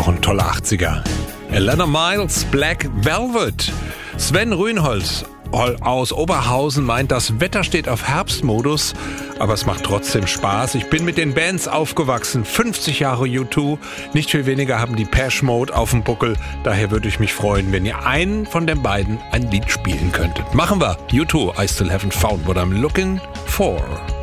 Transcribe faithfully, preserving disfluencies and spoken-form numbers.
Auch ein toller achtziger. Elena Miles, Black Velvet. Sven Rühnholz aus Oberhausen meint, das Wetter steht auf Herbstmodus, aber es macht trotzdem Spaß. Ich bin mit den Bands aufgewachsen, fünfzig Jahre U zwei, nicht viel weniger haben die Depeche Mode auf dem Buckel. Daher würde ich mich freuen, wenn ihr einen von den beiden ein Lied spielen könntet. Machen wir. U zwei, I still haven't found what I'm looking for.